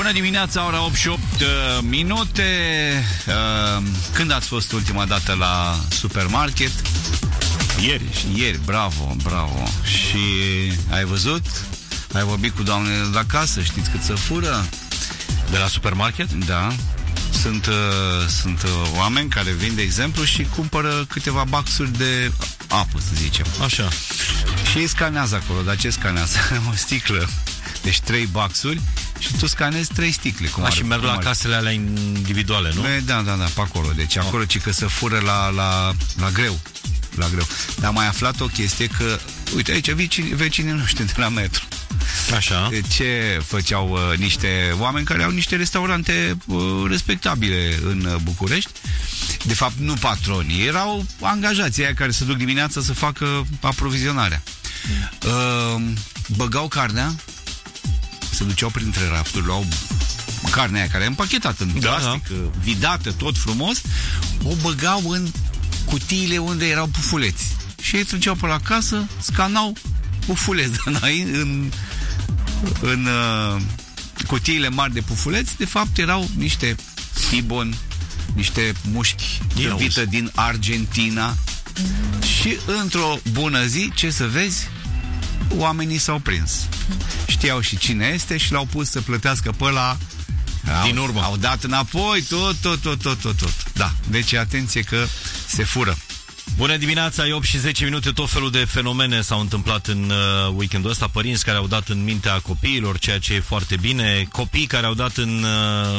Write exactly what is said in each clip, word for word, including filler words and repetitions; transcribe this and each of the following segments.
Bună dimineața, ora opt și opt uh, minute. uh, Când ați fost ultima dată la supermarket? Ieri. Ieri, bravo, bravo. Și ai văzut? Ai vorbit cu doamnele de la casă, știți cât să fură? De la supermarket? Da. Sunt, uh, sunt uh, oameni care vin, de exemplu, și cumpără câteva baxuri de apă, să zicem. Așa. Și ei scanează acolo. Dar ce scanează? O sticlă. Deci trei baxuri și tu scanezi trei sticle. Cum A, are, și merg la are. casele alea individuale, nu? Be, da, da, da, pe acolo. Deci acolo ci că să fură la, la, la greu. La greu. Dar am mai aflat o chestie că, uite, aici vecinii, vecinii noștri de la metro. Așa. De ce făceau uh, niște oameni care au niște restaurante uh, respectabile în uh, București? De fapt, nu patroni, erau angajații aia care se duc dimineața să facă aprovizionarea. Uh, băgau carnea, se duceau printre rafturi, luau carnea aia care e împachetată în da, plastic, da. vidată, tot frumos, o băgau în cutiile unde erau pufuleți. Și ei treceau pe la casă, scanau pufuleți în, în, în uh, cutiile mari de pufuleți. De fapt erau niște tibon, niște mușchi de vită din Argentina. Și într-o bună zi, ce să vezi, oamenii s-au prins. Știau și cine este și l-au pus să plătească pe ăla. Din urmă. Au dat înapoi tot, tot, tot, tot, tot, tot. Da, deci atenție că se fură. Bună dimineața, e opt și zece minute, tot felul de fenomene s-au întâmplat în uh, weekendul ăsta. Părinți care au dat în mintea copiilor, ceea ce e foarte bine. Copii care au dat în uh,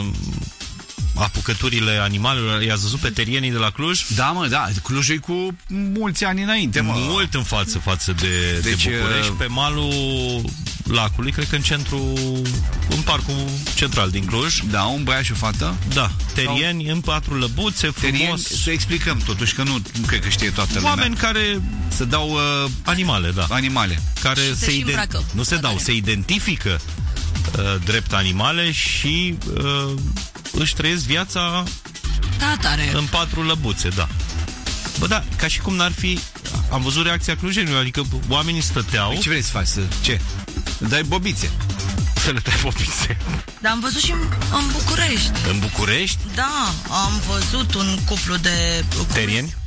apucăturile animalelor. I-ați văzut pe terienii de la Cluj? Da, mă, da, Clujul e cu mulți ani înainte, mă. Mult în față față de, deci, de București, uh... pe malul lacului, cred că în centru, în parcul central din Cluj. Da, un băiat și o fată. Da, terieni sau... în patru lăbuțe, frumos. Terieni, să explicăm totuși, că nu, nu cred că știe toată lumea. Oameni care să dau uh, animale, da. Animale. Care se se ident... nu se dau, se identifică uh, drept animale și uh, își trăiesc viața da, tare. în patru lăbuțe, da. Bă, da, ca și cum n-ar fi... Am văzut reacția clujenilor, adică oamenii stăteau... Păi ce vrei să faci? Să... Ce? Dai bobițe. Să le dai bobițe. Dar am văzut și în, în București. În București? Da, am văzut un cuplu de... Terieni?